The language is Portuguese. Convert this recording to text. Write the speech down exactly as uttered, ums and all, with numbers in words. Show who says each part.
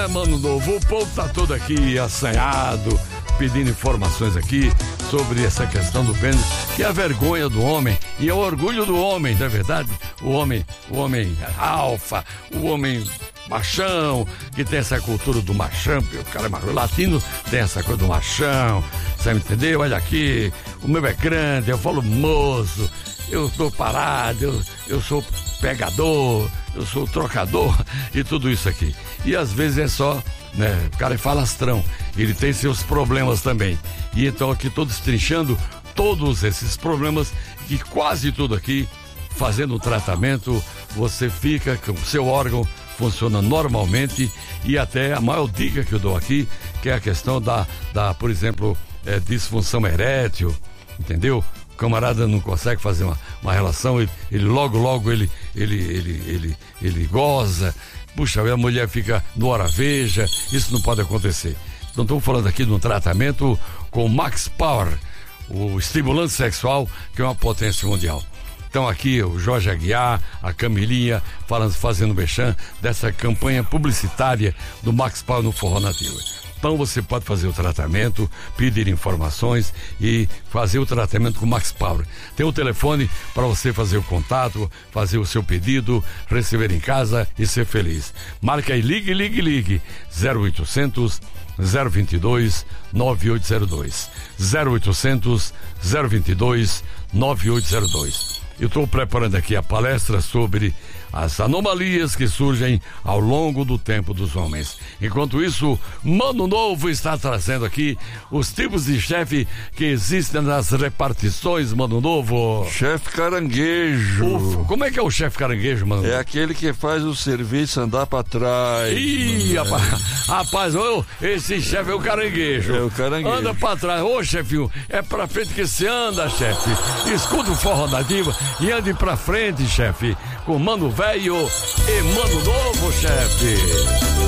Speaker 1: Mano Novo, o povo tá todo aqui assanhado, pedindo informações aqui sobre essa questão do pênis, que é a vergonha do homem e é o orgulho do homem, não é verdade? O homem, o homem alfa, o homem machão, que tem essa cultura do machão, o cara é machão, o latino tem essa coisa do machão, você me entendeu? Olha aqui, o meu é grande, eu falo moço, eu tô parado, eu, eu sou pegador, eu sou trocador e tudo isso aqui. E às vezes é só, né, o cara é falastrão, ele tem seus problemas também. E então aqui tô destrinchando todos esses problemas, que quase tudo aqui, fazendo o tratamento, você fica com o seu órgão funciona normalmente. E até a maior dica que eu dou aqui, que é a questão da, da por exemplo, é, disfunção erétil, entendeu? O camarada não consegue fazer uma, uma relação, ele, ele logo, logo ele, ele, ele, ele, ele goza, puxa, a mulher fica no hora veja, isso não pode acontecer. Então estamos falando aqui de um tratamento com Max Power, o estimulante sexual, que é uma potência mundial. Então aqui o Jorge Aguiar, a Camilinha, falando, fazendo mexã dessa campanha publicitária do Max Power no Forró Nativo. Então você pode fazer o tratamento, pedir informações e fazer o tratamento com Max Power. Tem o telefone para você fazer o contato, fazer o seu pedido, receber em casa e ser feliz. Marca aí, ligue, ligue, ligue. zero oitocentos, zero vinte e dois, nove oito zero dois. zero oitocentos, zero vinte e dois, nove oito zero dois. Eu estou preparando aqui a palestra sobre as anomalias que surgem ao longo do tempo dos homens. Enquanto isso, Mano Novo está trazendo aqui os tipos de chefe que existem nas repartições, Mano Novo.
Speaker 2: Chefe caranguejo.
Speaker 1: Ufa, como é que é o chefe caranguejo, Mano?
Speaker 2: É aquele que faz o serviço andar pra trás.
Speaker 1: Ih, rapaz, rapaz ô, esse chefe é o caranguejo.
Speaker 2: É o caranguejo.
Speaker 1: Anda pra trás. Ô, chefinho, é pra frente que você anda, chefe. Escuta o Forró Nativo e ande pra frente, chefe. Com Mano Velho e Mano Novo, chefe.